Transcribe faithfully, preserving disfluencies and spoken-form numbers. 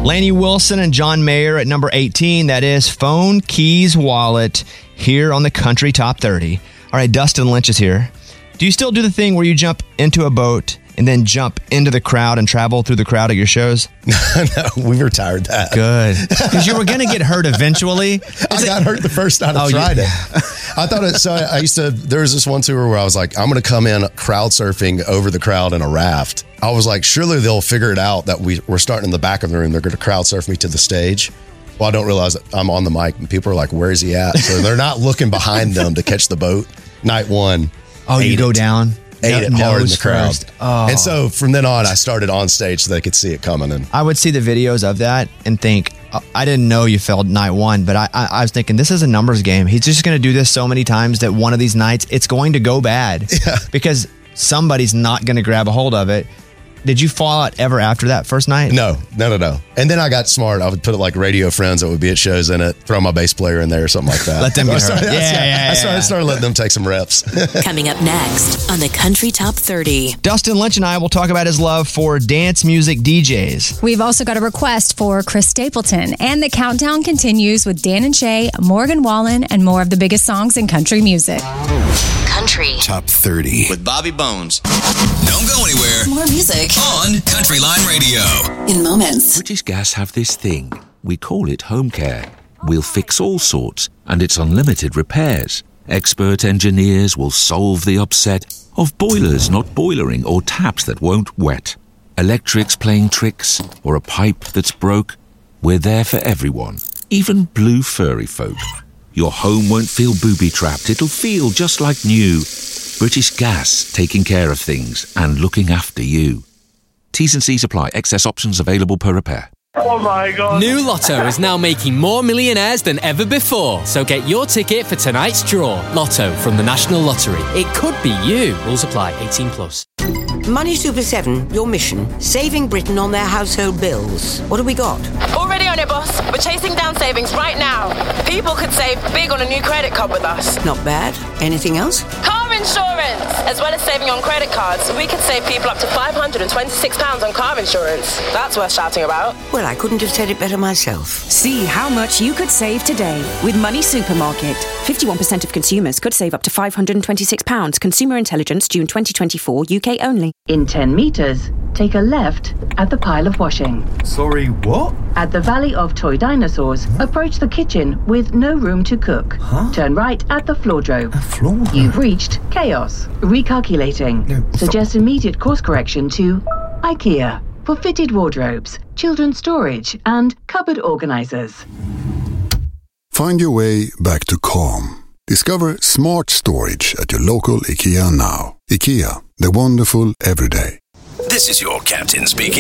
Lainey Wilson and John Mayer at number eighteen. That is Phone, Keys, Wallet here on the Country Top thirty. All right, Dustin Lynch is here. Do you still do the thing where you jump into a boat and then jump into the crowd and travel through the crowd at your shows? No, we retired that. Good. Because you were going to get hurt eventually. Is I it- got hurt the first time I oh, tried yeah. it. I thought it, so I used to, there was this one tour where I was like, I'm going to come in crowd surfing over the crowd in a raft. I was like, surely they'll figure it out that we, we're starting in the back of the room. They're going to crowd surf me to the stage. Well, I don't realize that I'm on the mic and people are like, where is he at? So they're not looking behind them to catch the boat. Night one. Oh, you go it. down? Ate it hard in the crowd. Oh. And so from then on, I started on stage so they could see it coming. And I would see the videos of that and think, I didn't know you failed night one, but I, I, I was thinking, this is a numbers game. He's just going to do this so many times that one of these nights, it's going to go bad. Yeah. Because somebody's not going to grab a hold of it. Did you fall out ever after that first night? No, no, no, no. And then I got smart. I would put like radio friends that would be at shows in it, throw my bass player in there or something like that. Let them get so I started, hurt. Yeah, yeah, yeah, I started, yeah. started letting them take some reps. Coming up next on the Country Top thirty. Dustin Lynch and I will talk about his love for dance music D Js. We've also got a request for Chris Stapleton. And the countdown continues with Dan and Shay, Morgan Wallen, and more of the biggest songs in country music. Country Top thirty with Bobby Bones. Don't go anywhere. More music On Country Line Radio. in moments. British Gas have this thing. We call it home care. We'll fix all sorts, and it's unlimited repairs. Expert engineers will solve the upset of boilers not boilering or taps that won't wet. Electrics playing tricks or a pipe that's broke. We're there for everyone, even blue furry folk. Your home won't feel booby-trapped. It'll feel just like new. British Gas, taking care of things and looking after you. T's and C's apply. Excess options available per repair. Oh my God. New Lotto is now making more millionaires than ever before. So get your ticket for tonight's draw. Lotto from the National Lottery. It could be you. Rules apply. eighteen plus. Money Super seven, your mission, saving Britain on their household bills. What have we got? Already on it, boss. We're chasing down savings right now. People could save big on a new credit card with us. Not bad. Anything else? Car insurance! As well as saving on credit cards, we could save people up to five hundred twenty-six pounds on car insurance. That's worth shouting about. Well, I couldn't have said it better myself. See how much you could save today with Money Supermarket. fifty-one percent of consumers could save up to five hundred twenty-six pounds. Consumer Intelligence, June twenty twenty-four, U K only. In ten metres, take a left at the pile of washing. Sorry, what? At the Valley of Toy Dinosaurs, huh? Approach the kitchen with no room to cook. Huh? Turn right at the floordrome. A floor? You've reached chaos. Recalculating. No, Suggest immediate course correction to IKEA for fitted wardrobes, children's storage, and cupboard organisers. Find your way back to calm. Discover smart storage at your local IKEA now. IKEA, the wonderful everyday. This is your captain speaking.